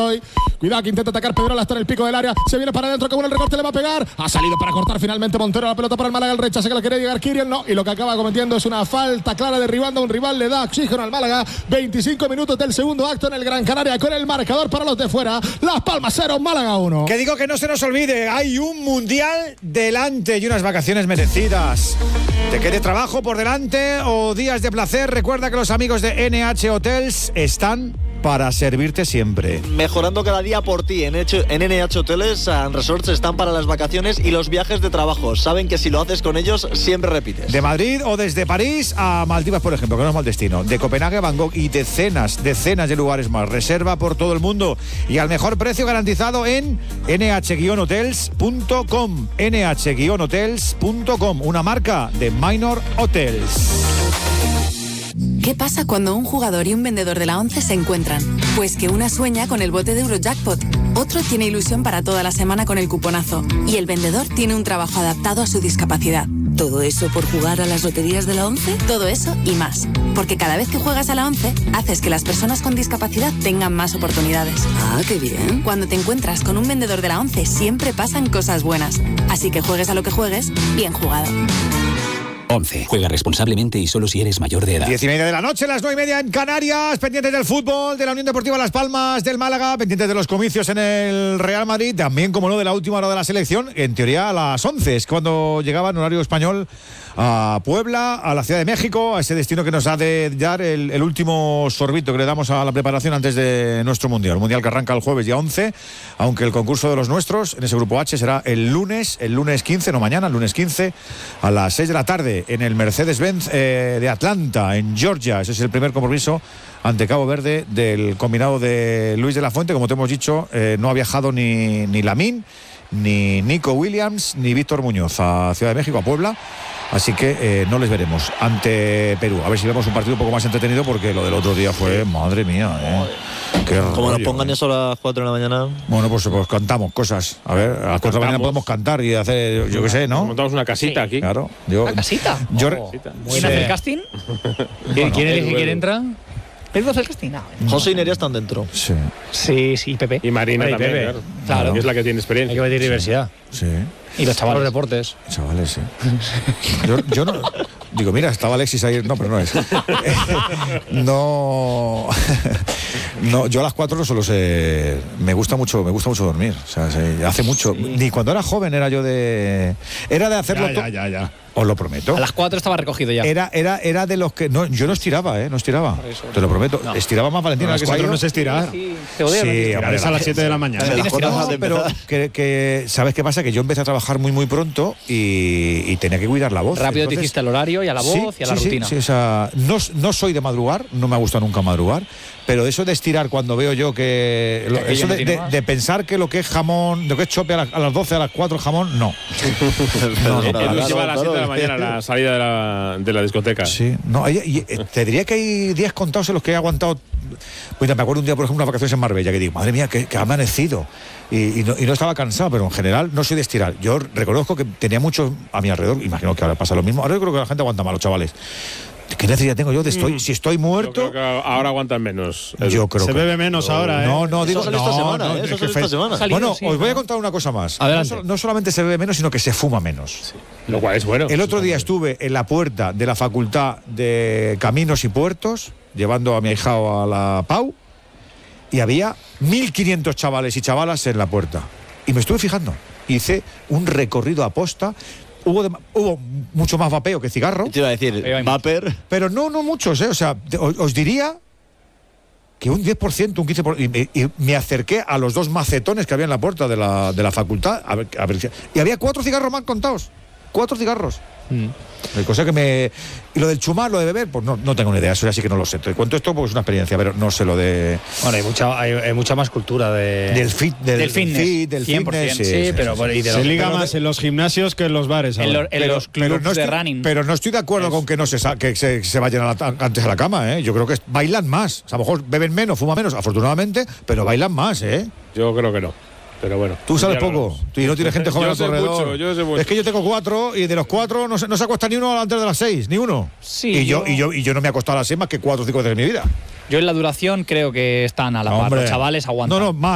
hoy. Cuidado que intenta atacar Pedrola hasta en el pico del área. Se viene para adentro, que bueno el recorte, le va a pegar. Ha salido para cortar finalmente Montero. La pelota para el Málaga, el rechazo que la quiere llegar Kirian, no. Y lo que acaba cometiendo es una falta clara, derribando a un rival. Le da oxígeno al Málaga. 25 minutos del segundo acto en el Gran Canaria con el marcador para los de fuera. Las Palmas 0, Málaga 1. Que digo que no se nos olvide, hay un mundial delante y unas vacaciones merecidas. ¿Te quede trabajo por delante o días de placer? Recuerda que los amigos de NH Hotels están para servirte siempre. Mejorando cada día por ti. En NH Hoteles and Resorts están para las vacaciones y los viajes de trabajo. Saben que si lo haces con ellos, siempre repites. De Madrid o desde París a Maldivas, por ejemplo, que no es mal destino. De Copenhague a Bangkok y decenas de lugares más. Reserva por todo el mundo y al mejor precio garantizado en nh-hotels.com. nh-hotels.com, una marca de Minor Hotels. ¿Qué pasa cuando un jugador y un vendedor de la 11 se encuentran? Pues que una sueña con el bote de Eurojackpot, otro tiene ilusión para toda la semana con el cuponazo y el vendedor tiene un trabajo adaptado a su discapacidad. ¿Todo eso por jugar a las loterías de la 11? Todo eso y más. Porque cada vez que juegas a la 11, haces que las personas con discapacidad tengan más oportunidades. Ah, qué bien. Cuando te encuentras con un vendedor de la 11, siempre pasan cosas buenas. Así que juegues a lo que juegues, bien jugado. 11. Juega responsablemente y solo si eres mayor de edad. 10:30 de la noche, las 9:30 en Canarias, pendientes del fútbol, de la Unión Deportiva Las Palmas, del Málaga, pendientes de los comicios en el Real Madrid, también, como no, de la última hora de la selección, en teoría a las 11, es cuando llegaba en horario español a Puebla, a la Ciudad de México, a ese destino que nos ha de dar el último sorbito que le damos a la preparación antes de nuestro Mundial. Un Mundial que arranca el jueves día 11, aunque el concurso de los nuestros en ese grupo H será el lunes 15, no mañana, el lunes 15 a las 6 de la tarde en el Mercedes-Benz de Atlanta, en Georgia. Ese es el primer compromiso ante Cabo Verde del combinado de Luis de la Fuente. Como te hemos dicho, no ha viajado ni Lamine, ni Nico Williams, ni Víctor Muñoz a Ciudad de México, a Puebla. Así que no les veremos ante Perú. A ver si vemos un partido un poco más entretenido, porque lo del otro día fue, madre mía, qué como rollo, nos pongan eso a las 4 de la mañana. Bueno, pues cantamos cosas. A ver, a las 4 de la mañana podemos cantar y hacer, yo qué sé, ¿no? Montamos una casita aquí. Claro. ¿Una casita? ¿Quién hace el casting? ¿Quién elige quién entra? ¿Pedro hace el casting? José y Nerea están dentro. Sí, Pepe. Y Marina también, Pepe. Claro. Que es la que tiene experiencia. Hay que meter diversidad. Sí. Y los chavales. Los deportes. Chavales, sí. Yo no... Digo, mira, estaba Alexis ahí. No, pero no es. No, yo a las 4 no solo sé. Me gusta mucho dormir. O sea, hace mucho. Sí. Ni cuando era joven era yo de. Era de hacerlo todo. Ya. Os lo prometo. A las 4 estaba recogido ya. Era de los que. No, yo no estiraba, no estiraba. Te lo prometo. No. Estiraba más Valentina. A las 4 no se estira. Sí, es a las 7 de la mañana. Pero que ¿sabes qué pasa? Que yo empecé a trabajar muy pronto y tenía que cuidar la voz. Rápido. Entonces, te hiciste el horario y a la voz y a la rutina. Sí, o sea, no soy de madrugar, no me ha gustado nunca madrugar, pero eso de estirar cuando veo yo que eso de pensar que lo que es jamón, lo que es chope a las 12, a las 4 jamón, no. Lleva a las 7 de la mañana la salida de la discoteca. Sí, no, te diría que hay días contados en los que he aguantado. Pues me acuerdo un día, por ejemplo, unas vacaciones en Marbella, que digo, madre mía, que ha amanecido. Y no estaba cansado, pero en general no soy de estirar. Yo reconozco que tenía muchos a mi alrededor, imagino que ahora pasa lo mismo. Ahora yo creo que la gente aguanta más, los chavales. ¿Qué necesidad tengo yo de si estoy muerto? Yo creo que ahora aguantan menos. Yo creo se bebe menos ahora, No, digo, eso esta semana, esta semana. Bueno, os voy a contar una cosa más. No solamente se bebe menos, sino que se fuma menos. Sí. Lo cual es bueno. El otro día estuve en la puerta de la Facultad de Caminos y Puertos, llevando a mi ahijado a la PAU, y había 1.500 chavales y chavalas en la puerta. Y me estuve fijando. Hice un recorrido a posta. Hubo mucho más vapeo que cigarro. Te iba a decir, vapor. Pero no muchos, O sea, os diría que un 10%, un 15%. Y me acerqué a los 2 macetones que había en la puerta de la facultad. A ver, y había 4 cigarros más contados. 4 cigarros. Cosa que y lo del chumar, lo de beber, pues no tengo ni idea. Eso ya sí que no lo sé. Te cuento esto porque es una experiencia, pero no sé lo de. Bueno, hay mucha más cultura del fitness. Sí, pero se liga más en los gimnasios que en los bares. En los clubs de running. Pero no estoy de acuerdo con que se vayan antes a la cama, Yo creo que bailan más. O sea, a lo mejor beben menos, fuman menos, afortunadamente, pero bailan más, Yo creo que no. Pero bueno. Tú sabes poco. Y no tienes gente joven alrededor. Yo sé mucho. Es que yo tengo 4 y de los 4 no se acuesta ni uno antes de las 6, ni uno. Sí. Y yo no me he acostado a las 6 más que 4 o 5 veces en mi vida. Yo en la duración creo que están a la par. Los chavales aguantan. No, más.